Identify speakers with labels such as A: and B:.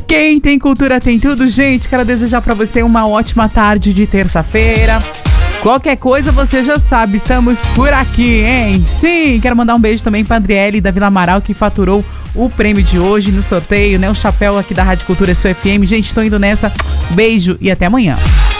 A: Quem tem cultura tem tudo, gente. Quero desejar pra você uma ótima tarde de terça-feira. Qualquer coisa você já sabe, estamos por aqui, hein? Sim, quero mandar um beijo também pra Adriele da Vila Amaral, que faturou o prêmio de hoje no sorteio, né? O chapéu aqui da Rádio Cultura Sul FM. Gente, estou indo nessa. Beijo e até amanhã.